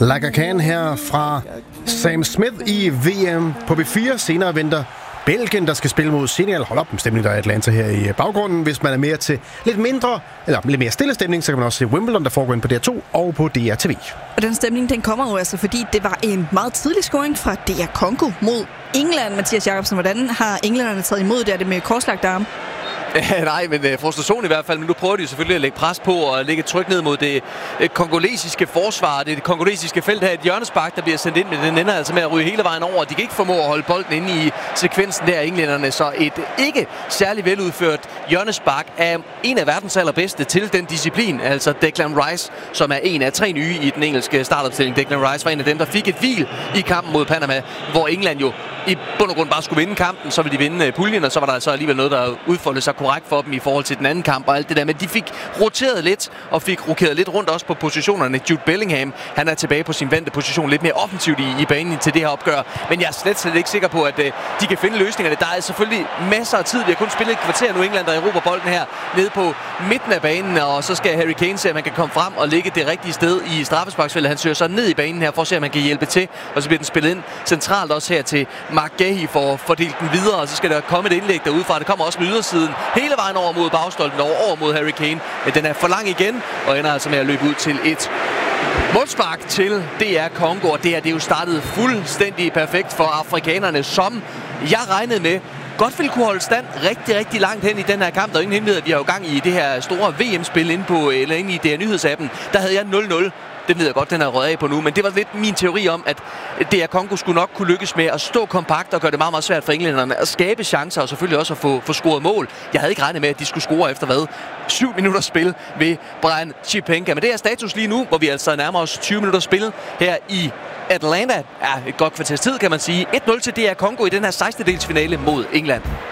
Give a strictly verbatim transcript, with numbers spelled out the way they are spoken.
Like I Can her fra Sam Smith i V M på B fire. Senere venter Belgien, der skal spille mod Senegal. Hold op, en stemning, der er Atlanta her i baggrunden. Hvis man er mere til lidt mindre, eller lidt mere stille stemning, så kan man også se Wimbledon, der foregår ind på D R to og på D R T V. Og den stemning, den kommer jo altså, fordi det var en meget tidlig scoring fra D R Congo mod England. Mathias Jacobsen, hvordan har englænderne taget imod det? Er det med korslagt arme? Ja, nej, men uh, frustration i hvert fald. Men nu prøver de selvfølgelig at lægge pres på og lægge tryk ned mod det uh, kongolesiske forsvar. Det, det kongolesiske felt her. Et hjørnespark, der bliver sendt ind, men den ender altså med at ryge hele vejen over. De kan ikke formå at holde bolden inde i sekvensen der, englænderne. Så et ikke særlig veludført hjørnespark er en af verdens allerbedste til den disciplin. Altså Declan Rice, som er en af tre nye i den engelske startopstilling. Declan Rice var en af dem, der fik et hvil i kampen mod Panama, hvor England jo i bund og grund bare skulle vinde kampen. Så ville de vinde puljen, og så var der altså alligevel noget, der udfoldede sig korrekt for dem i forhold til den anden kamp og alt det der. Men de fik roteret lidt og fik rokeret lidt rundt også på positionerne. Jude Bellingham, han er tilbage på sin vante position, lidt mere offensivt i, i banen til det her opgør. Men jeg er slet, slet ikke sikker på, at uh, de kan finde løsningerne. Der er selvfølgelig masser af tid. Vi har kun spillet et kvarter nu, England, der erobrer bolden her nede på midten af banen, og så skal Harry Kane se, at man kan komme frem og ligge det rigtige sted i straffesparksfeltet. Han søger så ned i banen her for at se, at man kan hjælpe til, og så bliver den spillet ind centralt også her til Mark Gahey for at fordele den videre, og så skal der komme et indlæg derudfra. Det kommer også med ydersiden hele vejen over mod bagstolpen, over, over mod Harry Kane. Men den er for lang igen, og ender altså med at løbe ud til et målspark til D R Congo, og det er det jo startet fuldstændig perfekt for afrikanerne, som jeg regnede med godt ville kunne holde stand rigtig, rigtig langt hen i den her kamp. Der er ingen hemmelighed, at vi har jo gang i det her store V M-spil inde på, eller inde i D R Nyhedsappen. Der havde jeg nul nul. Det ved jeg godt, den er røget af på nu, men det var lidt min teori om, at D R Congo skulle nok kunne lykkes med at stå kompakt og gøre det meget, meget svært for englænderne at skabe chancer og selvfølgelig også at få, få scoret mål. Jeg havde ikke regnet med, at de skulle score efter hvad? syv minutter spil ved Brian Chipenga. Men det er status lige nu, hvor vi altså nærmer os tyve minutter spil her i Atlanta. Ja, et godt kvarters tid, kan man sige. et nul til D R Congo i den her sekstendedelsfinale mod England.